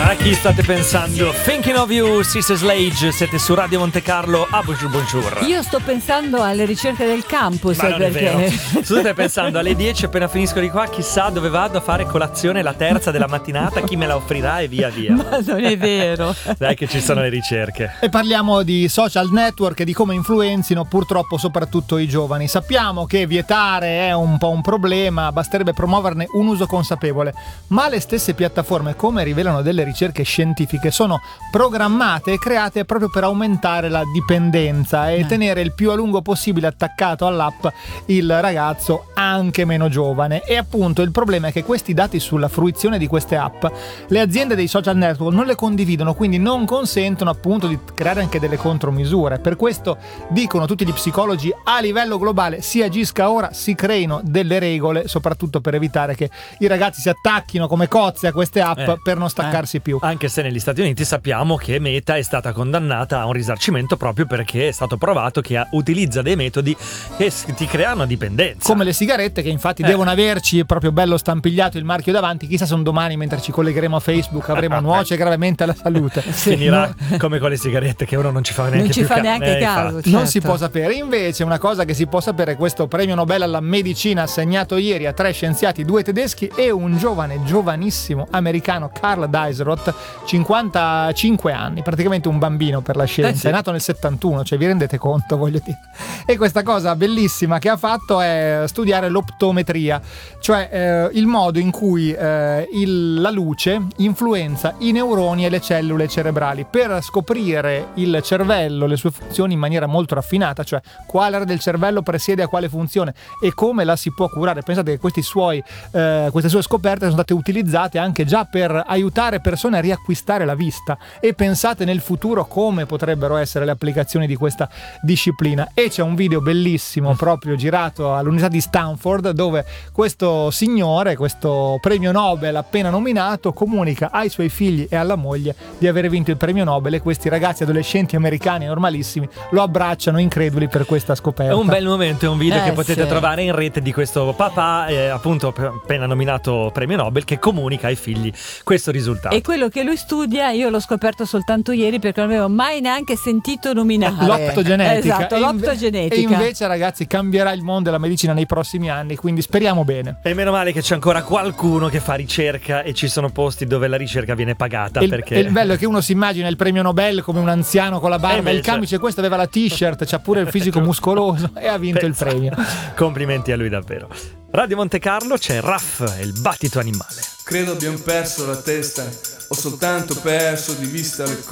A chi state pensando? Thinking of You, Sister Sledge, siete su Radio Monte Carlo. Bonjour, bonjour. Io sto pensando alle ricerche del campus. Ma non perché... è vero. State pensando alle 10 appena finisco di qua, chissà dove vado a fare colazione la terza della mattinata, chi me la offrirà e via via. Ma non è vero. Dai che ci sono le ricerche. E parliamo di social network e di come influenzino purtroppo soprattutto i giovani. Sappiamo che vietare è un po' un problema, basterebbe promuoverne un uso consapevole, ma le stesse piattaforme, come rivelano delle ricerche scientifiche, sono programmate e create proprio per aumentare la dipendenza e tenere il più a lungo possibile attaccato all'app il ragazzo anche meno giovane. E appunto il problema è che questi dati sulla fruizione di queste app le aziende dei social network non le condividono, quindi non consentono appunto di creare anche delle contromisure. Per questo dicono tutti gli psicologi, a livello globale si agisca ora, si creino delle regole soprattutto per evitare che i ragazzi si attacchino come cozze a queste app per non staccarsi più. Anche se negli Stati Uniti sappiamo che Meta è stata condannata a un risarcimento proprio perché è stato provato che utilizza dei metodi che ti creano dipendenza, come le sigarette, che infatti devono averci proprio bello stampigliato il marchio davanti. Chissà se un domani, mentre ci collegheremo a Facebook, avremo nuoce gravemente alla salute. Finirà come con le sigarette che uno non ci fa neanche non ci più fa neanche caso, certo. Non si può sapere. Invece una cosa che si può sapere è questo premio Nobel alla medicina assegnato ieri a 3 scienziati, 2 tedeschi e un giovanissimo americano, Carl Deisroth, 55 anni, praticamente un bambino per la scienza. Sì. È nato nel 71, cioè vi rendete conto, voglio dire. E questa cosa bellissima che ha fatto è studiare l'optometria, cioè il modo in cui la luce influenza i neuroni e le cellule cerebrali, per scoprire il cervello, le sue funzioni in maniera molto raffinata, cioè quale area del cervello presiede a quale funzione e come la si può curare. Pensate che queste sue scoperte sono state utilizzate anche già per aiutare persone a riacquistare la vista, e pensate nel futuro come potrebbero essere le applicazioni di questa disciplina. E c'è un video bellissimo proprio girato all'Università di Stanford, dove questo signore, questo premio Nobel appena nominato, comunica ai suoi figli e alla moglie di aver vinto il premio Nobel, e questi ragazzi adolescenti americani normalissimi lo abbracciano increduli per questa scoperta. È un bel momento, è un video che potete sì. trovare in rete di questo papà appunto appena nominato premio Nobel, che comunica ai figli questo risultato. E quello che lui studia io l'ho scoperto soltanto ieri, perché non avevo mai neanche sentito nominare. L'optogenetica. Esatto, l'optogenetica. E invece, ragazzi, cambierà il mondo della medicina nei prossimi anni, quindi speriamo bene. E meno male che c'è ancora qualcuno che fa ricerca, e ci sono posti dove la ricerca viene pagata. Perché il bello è che uno si immagina il premio Nobel come un anziano con la barba e il camice, questo aveva la t-shirt, c'ha pure il fisico muscoloso e ha vinto il premio. Complimenti a lui davvero. Radio Monte Carlo, c'è Raff e il battito animale. Credo abbiamo perso la testa, ho soltanto perso di vista le